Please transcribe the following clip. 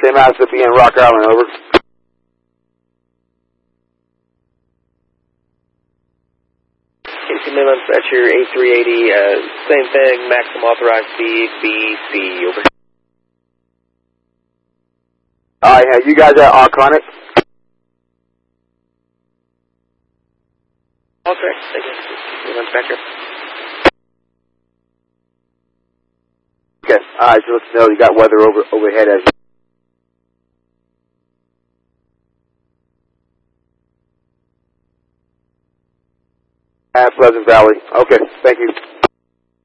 Same as to be in Rock Island, over. Casey Midlands, that's your A380, same thing, maximum authorized speed, BC, over. Alright, you guys at Arconic? All correct, thank you. Midlands back here. Okay, alright, so let's know you got weather overhead as at Pleasant Valley. Okay, thank you.